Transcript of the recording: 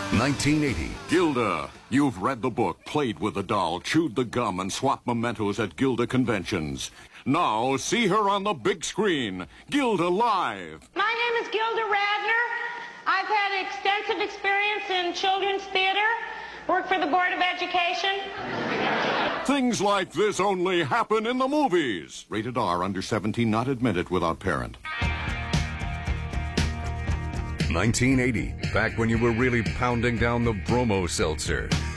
1980. Gilda. You've read the book, played with the doll, chewed the gum, and swapped mementos at Gilda conventions. Now, see her on the big screen. Gilda live. My name is Gilda Radner. I've had extensive experience in children's theater, worked for the Board of Education. Things like this only happen in the movies. Rated R, under 17, not admitted without parent. 1980, back when you were really pounding down the bromo seltzer.